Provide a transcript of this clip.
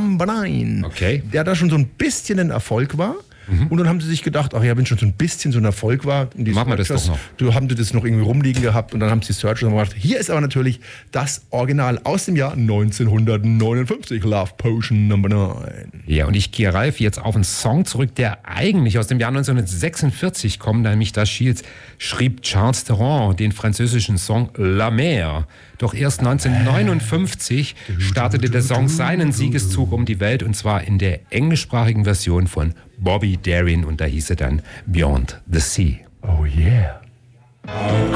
Number 9. Okay. Der da schon so ein bisschen ein Erfolg war. Und dann haben sie sich gedacht, ach ja, wenn schon so ein bisschen so ein Erfolg war, und die machen wir das Searchers, doch noch. haben die das noch irgendwie rumliegen gehabt und dann haben sie die Searchers gemacht. Hier ist aber natürlich das Original aus dem Jahr 1959, Love Potion Number 9. Ja, und ich gehe, Ralf, jetzt auf einen Song zurück, der eigentlich aus dem Jahr 1946 kommt, nämlich da schrieb Charles Theron den französischen Song La Mer. Doch erst 1959 startete der Song seinen Siegeszug um die Welt, und zwar in der englischsprachigen Version von Bobby Darin, und da hieß er dann Beyond the Sea. Oh yeah.